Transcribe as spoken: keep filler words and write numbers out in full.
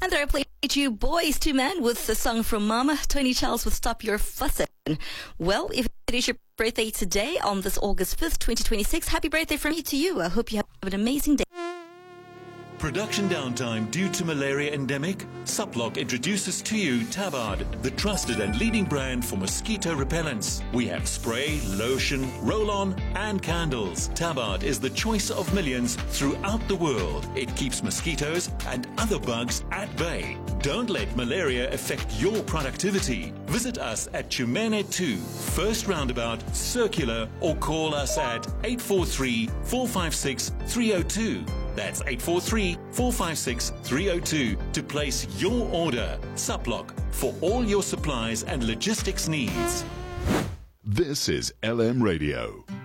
And there I played you Boys to Men with the song from Mama, Tony Charles with Stop Your Fussin'. Well, if it is your birthday today on this August fifth, twenty twenty-six, happy birthday from me to you. I hope you have an amazing day. Production downtime due to malaria endemic? Suplock introduces to you Tabard, the trusted and leading brand for mosquito repellents. We have spray, lotion, roll-on and candles. Tabard is the choice of millions throughout the world. It keeps mosquitoes and other bugs at bay. Don't let malaria affect your productivity. Visit us at Chumene two, First Roundabout, Circular, or call us at eight four three, four five six, three zero two. That's eight four three, four five six, three zero two to place your order. Suplock, for all your supplies and logistics needs. This is L M Radio.